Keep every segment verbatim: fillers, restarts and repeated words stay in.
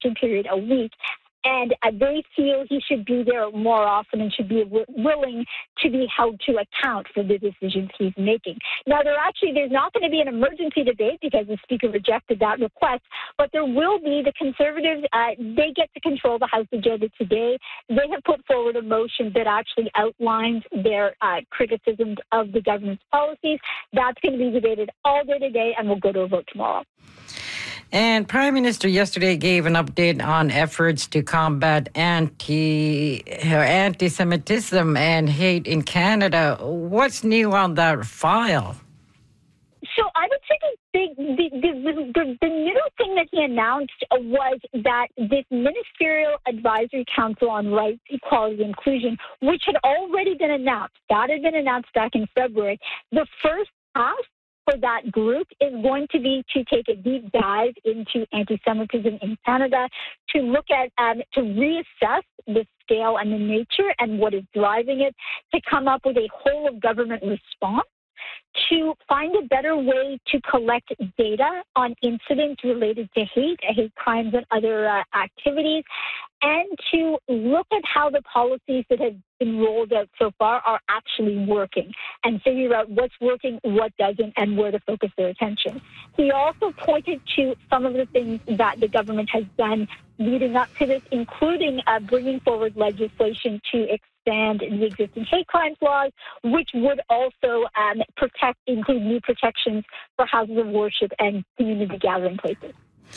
testing period a week. And uh, they feel he should be there more often and should be w- willing to be held to account for the decisions he's making. Now, there actually, there's not going to be an emergency debate because the Speaker rejected that request, but there will be. The Conservatives, uh, they get to control the House agenda today. They have put forward a motion that actually outlines their uh, criticisms of the government's policies. That's going to be debated all day today, and we'll go to a vote tomorrow. And Prime Minister yesterday gave an update on efforts to combat anti anti-Semitism and hate in Canada. What's new on that file? So I would say the big, the, the, the, the new thing that he announced was that this Ministerial Advisory Council on Rights, Equality, and Inclusion, which had already been announced, that had been announced back in February, the first task for that group is going to be to take a deep dive into anti-Semitism in Canada, to look at, um, to reassess the scale and the nature and what is driving it, to come up with a whole of government response, to find a better way to collect data on incidents related to hate, hate crimes, and other uh, activities, and to look at how the policies that have been rolled out so far are actually working and figure out what's working, what doesn't, and where to focus their attention. He also pointed to some of the things that the government has done leading up to this, including uh, bringing forward legislation to expand the existing hate crimes laws, which would also um, protect, include new protections for houses of worship and community gathering places.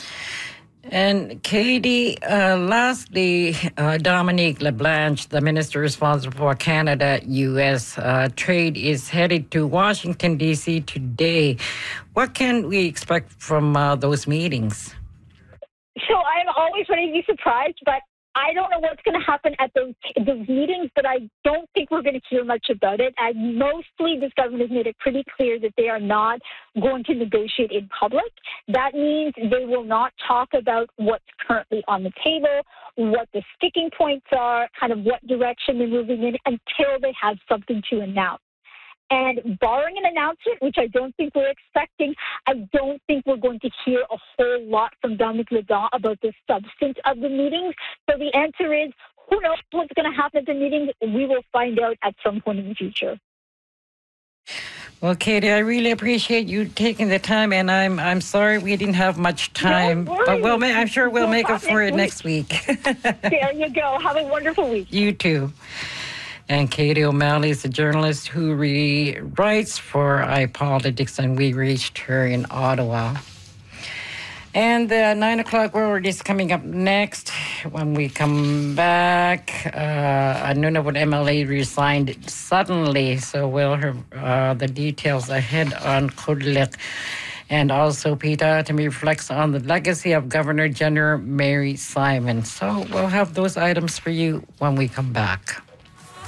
And Katie, uh, lastly, uh, Dominique LeBlanc, the minister responsible for Canada U S uh, trade, is headed to Washington, D C today. What can we expect from uh, those meetings? So I'm always ready to be surprised, but I don't know what's going to happen at those, those meetings, but I don't think we're going to hear much about it. And mostly this government has made it pretty clear that they are not going to negotiate in public. That means they will not talk about what's currently on the table, what the sticking points are, kind of what direction they're moving in until they have something to announce. And barring an announcement, which I don't think we're expecting, I don't think we're going to hear a whole lot from Dominique LeBlanc about the substance of the meetings. So the answer is, who knows what's going to happen at the meetings? We will find out at some point in the future. Well, Katie, I really appreciate you taking the time, and I'm I'm sorry we didn't have much time, no but we'll I'm sure we'll, we'll make up for it next week. next week. There you go. Have a wonderful week. You too. And Katie O'Malley is a journalist who re- writes for iPolitics, and we reached her in Ottawa. And the nine o'clock word is coming up next. When we come back, uh, Nunavut M L A resigned suddenly, so we'll have uh, the details ahead on Kudlik. And also, Peter Atami reflects on the legacy of Governor General Mary Simon. So we'll have those items for you when we come back.